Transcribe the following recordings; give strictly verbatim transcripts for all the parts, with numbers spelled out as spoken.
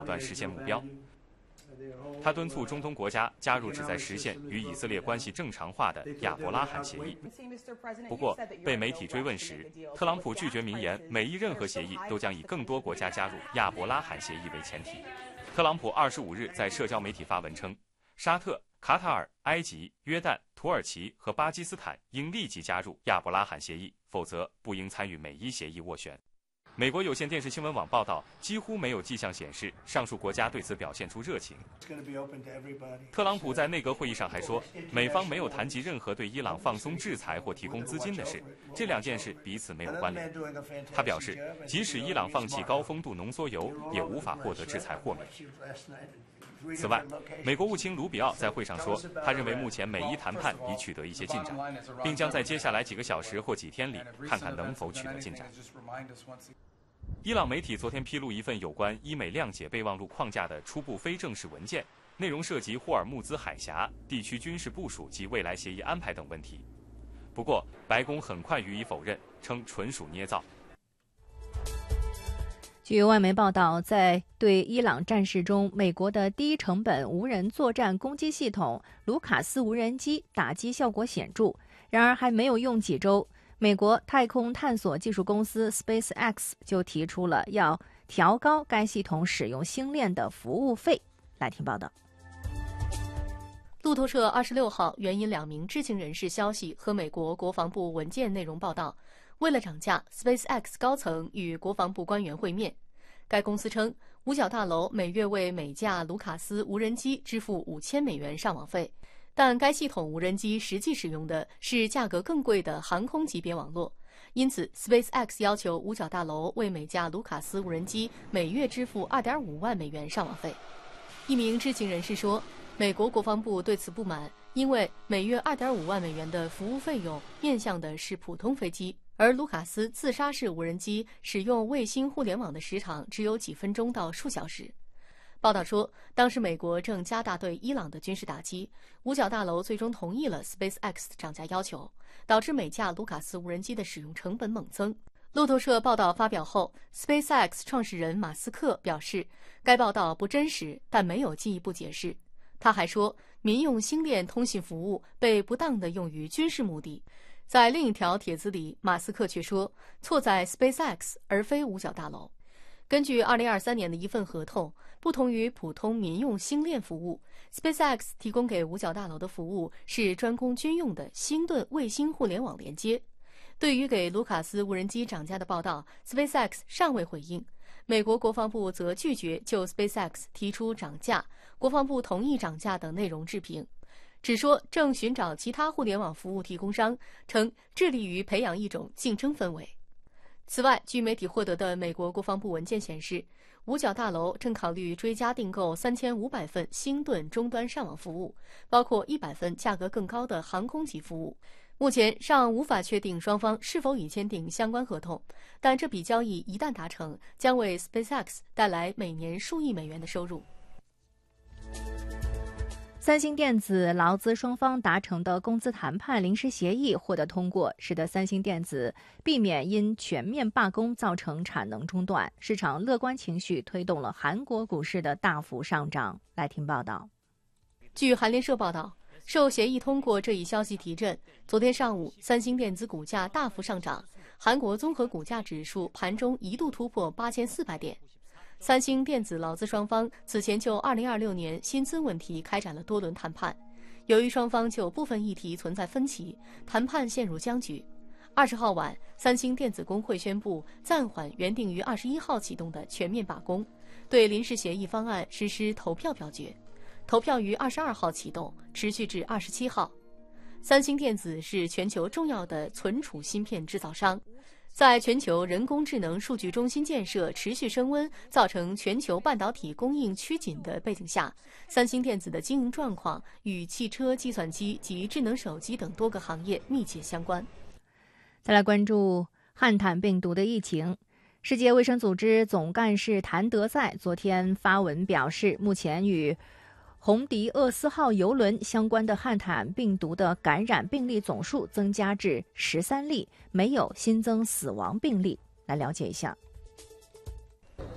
断实现目标。他敦促中东国家加入旨在实现与以色列关系正常化的亚伯拉罕协议。不过，被媒体追问时，特朗普拒绝明言美伊任何协议都将以更多国家加入亚伯拉罕协议为前提。特朗普二十五日在社交媒体发文称，沙特、卡塔尔、埃及、约旦、土耳其和巴基斯坦应立即加入亚伯拉罕协议，否则不应参与美伊协议斡旋。美国有线电视新闻网报道，几乎没有迹象显示上述国家对此表现出热情。特朗普在内阁会议上还说，美方没有谈及任何对伊朗放松制裁或提供资金的事，这两件事彼此没有关联。他表示，即使伊朗放弃高丰度浓缩铀，也无法获得制裁豁免。此外，美国务卿卢比奥在会上说，他认为目前美伊谈判已取得一些进展，并将在接下来几个小时或几天里看看能否取得进展。伊朗媒体昨天披露一份有关伊美谅解备忘录框架的初步非正式文件，内容涉及霍尔木兹海峡地区军事部署及未来协议安排等问题。不过，白宫很快予以否认，称纯属捏造。 据外媒报道，在对伊朗战事中，美国的低成本无人作战攻击系统卢卡斯无人机打击效果显著。然而，还没有用几周，美国太空探索技术公司 SpaceX 就提出了要调高该系统使用星链的服务费。来听报道。 路透社二十六号援引两名知情人士消息和美国国防部文件内容报道，为了涨价 ，SpaceX 高层与国防部官员会面。该公司称，五角大楼每月为每架卢卡斯无人机支付五千美元上网费，但该系统无人机实际使用的是价格更贵的航空级别网络，因此 SpaceX 要求五角大楼为每架卢卡斯无人机每月支付 二点五万美元上网费。一名知情人士说，美国国防部对此不满，因为每月 二点五万美元的服务费用面向的是普通飞机，而卢卡斯自杀式无人机使用卫星互联网的时长只有几分钟到数小时。报道说，当时美国正加大对伊朗的军事打击，五角大楼最终同意了 SpaceX 的涨价要求，导致每架卢卡斯无人机的使用成本猛增。路透社报道发表后 ，SpaceX 创始人马斯克表示，该报道不真实，但没有进一步解释。他还说，民用星链通信服务被不当地用于军事目的。在另一条帖子里，马斯克却说，错在 SpaceX 而非五角大楼。根据二零二三年的一份合同，不同于普通民用星链服务 ，SpaceX 提供给五角大楼的服务是专供军用的星盾卫星互联网连接。对于给卢卡斯无人机涨价的报道 ，SpaceX 尚未回应。美国国防部则拒绝就 SpaceX 提出涨价、国防部同意涨价等内容置评，只说正寻找其他互联网服务提供商，称致力于培养一种竞争氛围。此外，据媒体获得的美国国防部文件显示，五角大楼正考虑追加订购三千五百份星盾终端上网服务，包括一百份价格更高的航空级服务。目前尚无法确定双方是否已签订相关合同，但这笔交易一旦达成，将为 SpaceX 带来每年数亿美元的收入。 三星电子劳资双方达成的工资谈判临时协议获得通过，使得三星电子避免因全面罢工造成产能中断。市场乐观情绪推动了韩国股市的大幅上涨。来听报道。 据韩联社报道，受协议通过这一消息提振，昨天上午三星电子股价大幅上涨，韩国综合股价指数盘中一度突破八千四百点。三星电子劳资双方此前就二零二六年薪资问题开展了多轮谈判，由于双方就部分议题存在分歧，谈判陷入僵局。二十号晚，三星电子工会宣布暂缓原定于二十一号启动的全面罢工，对临时协议方案实施投票表决。投票于二十二号启动，持续至二十七号。三星电子是全球重要的存储芯片制造商。在全球人工智能数据中心建设持续升温，造成全球半导体供应趋紧的背景下，三星电子的经营状况与汽车、计算机及智能手机等多个行业密切相关。 再来关注汉坦病毒的疫情。世界卫生组织总干事谭德赛昨天发文表示，目前与红迪厄斯号邮轮相关的汉坦病毒的感染病例总数增加至十三例，没有新增死亡病例。来了解一下。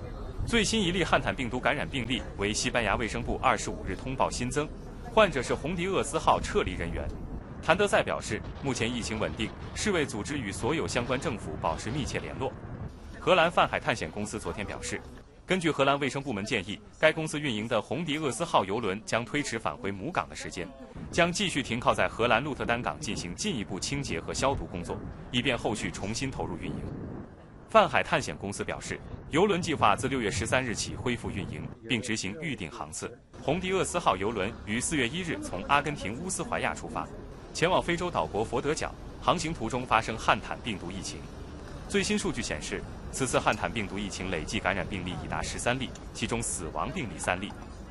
最新一例汉坦病毒感染病例为西班牙卫生部二十五日通报新增，患者是红迪厄斯号撤离人员。谭德赛表示，目前疫情稳定，世卫组织与所有相关政府保持密切联络。荷兰泛海探险公司昨天表示，根据荷兰卫生部门建议，该公司运营的红迪厄斯号邮轮将推迟返回母港的时间，将继续停靠在荷兰鹿特丹港进行进一步清洁和消毒工作，以便后续重新投入运营。泛海探险公司表示，邮轮计划自六月十三日起恢复运营，并执行预定航次。红迪厄斯号邮轮于四月一日从阿根廷乌斯怀亚出发，前往非洲岛国佛得角，航行途中发生汉坦病毒疫情。最新数据显示，此次汉坦病毒疫情累计感染病例已达十三例，其中死亡病例三例。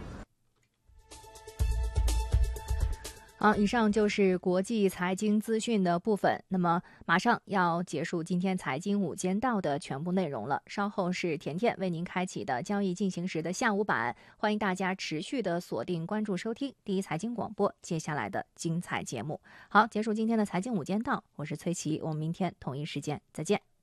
好，以上就是国际财经资讯的部分。那么，马上要结束今天财经午间道的全部内容了。稍后是甜甜为您开启的交易进行时的下午版，欢迎大家持续的锁定关注收听第一财经广播接下来的精彩节目。好，结束今天的财经午间道，我是崔琦，我们明天同一时间再见。